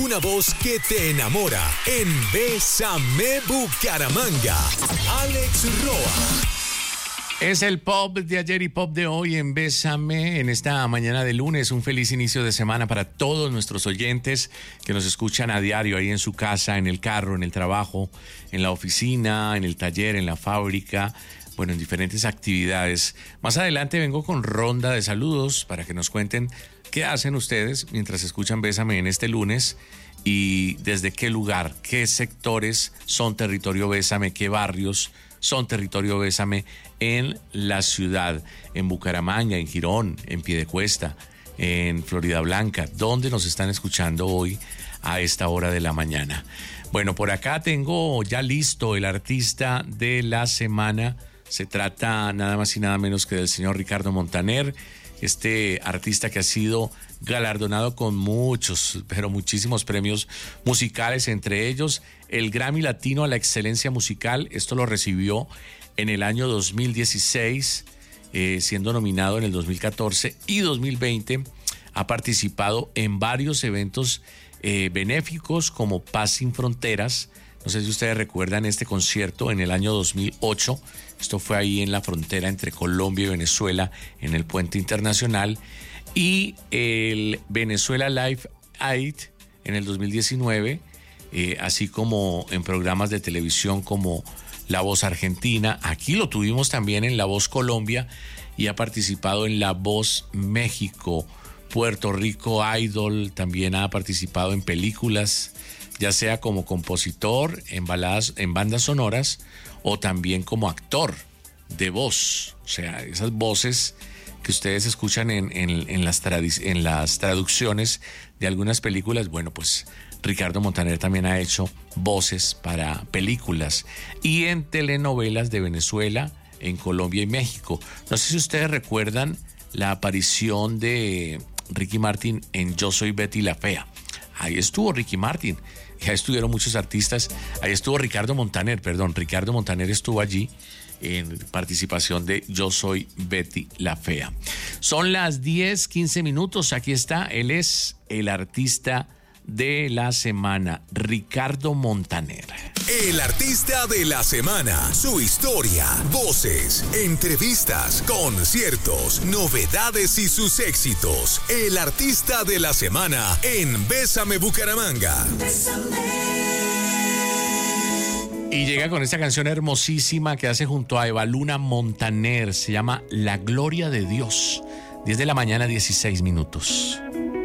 una voz que te enamora en Bésame Bucaramanga. Alex Roa. Es el pop de ayer y pop de hoy en Bésame en esta mañana de lunes. Un feliz inicio de semana para todos nuestros oyentes que nos escuchan a diario ahí en su casa, en el carro, en el trabajo, en la oficina, en el taller, en la fábrica, bueno, en diferentes actividades. Más adelante vengo con ronda de saludos para que nos cuenten qué hacen ustedes mientras escuchan Bésame en este lunes y desde qué lugar, qué sectores son territorio Bésame, qué barrios son territorio Bésame en la ciudad, en Bucaramanga, en Girón, en Piedecuesta, en Florida Blanca, donde nos están escuchando hoy a esta hora de la mañana. Bueno, por acá tengo ya listo el artista de la semana. Se trata nada más y nada menos que del señor Ricardo Montaner, este artista que ha sido galardonado con muchos, pero muchísimos premios musicales, entre ellos el Grammy Latino a la Excelencia Musical. Esto lo recibió en el año 2016, siendo nominado en el 2014 y 2020. Ha participado en varios eventos benéficos como Paz Sin Fronteras. No sé si ustedes recuerdan este concierto en el año 2008. Esto fue ahí en la frontera entre Colombia y Venezuela, en el puente internacional. Y el Venezuela Live Aid en el 2019, así como en programas de televisión como La Voz Argentina. Aquí lo tuvimos también en La Voz Colombia y ha participado en La Voz México. Puerto Rico Idol, también ha participado en películas, ya sea como compositor en bandas sonoras o también como actor de voz. O sea, esas voces que ustedes escuchan en las traducciones de algunas películas. Bueno, pues Ricardo Montaner también ha hecho voces para películas y en telenovelas de Venezuela, en Colombia y México. No sé si ustedes recuerdan la aparición de Ricky Martin en Yo Soy Betty la Fea. Ahí estuvo Ricky Martin, ya estuvieron muchos artistas. Ahí estuvo Ricardo Montaner estuvo allí en participación de Yo Soy Betty la Fea. Son las 10:15 minutos. Aquí está, él es el artista de la semana, Ricardo Montaner. El artista de la semana, su historia, voces, entrevistas, conciertos, novedades y sus éxitos. El artista de la semana en Bésame Bucaramanga. Y llega con esta canción hermosísima que hace junto a Evaluna Montaner. Se llama La Gloria de Dios. 10 de la mañana, 16 minutos.